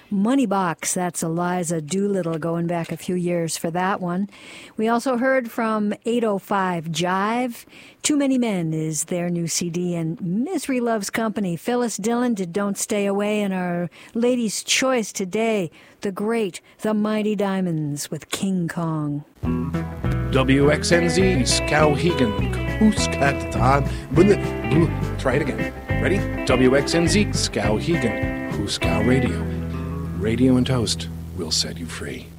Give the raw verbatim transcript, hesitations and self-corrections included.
Money Box. That's Eliza Doolittle going back a few years for that one. We also heard from eight oh five Jive. Too Many Men is their new C D, and Misery Loves Company. Phyllis Dillon did Don't Stay Away, and our Lady's Choice today, the great, the Mighty Diamonds with King Kong. W X N Z, Skowhegan, Huskatan. Try it again. Ready? W X N Z, Skowhegan, Huskow Radio. Radio and Toast will set you free.